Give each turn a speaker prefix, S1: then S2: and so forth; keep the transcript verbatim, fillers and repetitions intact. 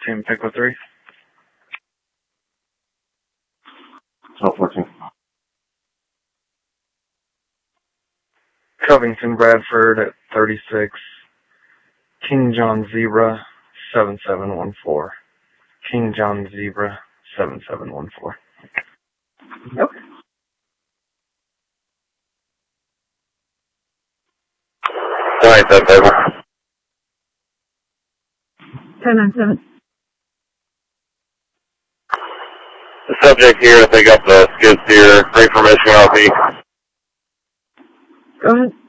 S1: Team Pickle three.
S2: twelve fourteen.
S1: Covington Bradford at thirty-six. King John Zebra, seven seven one four. King John Zebra, seven seven one four.
S2: Okay. Alright, then, table.
S3: ten nine seven.
S2: The subject here, I pick up the skid steer. Great information, L P.
S3: Go ahead.